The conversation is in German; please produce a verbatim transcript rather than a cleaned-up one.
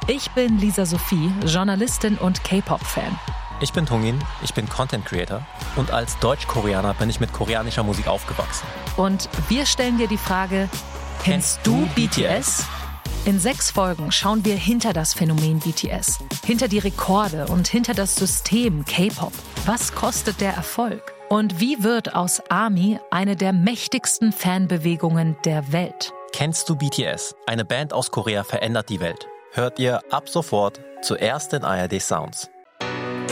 Ich bin Lisa Sophie, Journalistin und K-Pop-Fan. Ich bin Tungin, ich bin Content Creator und als Deutsch-Koreaner bin ich mit koreanischer Musik aufgewachsen. Und wir stellen dir die Frage, kennst du B T S? In sechs Folgen schauen wir hinter das Phänomen B T S, hinter die Rekorde und hinter das System K-Pop. Was kostet der Erfolg? Und wie wird aus ARMY eine der mächtigsten Fanbewegungen der Welt? Kennst du B T S? Eine Band aus Korea verändert die Welt. Hört ihr ab sofort zuerst in A R D Sounds.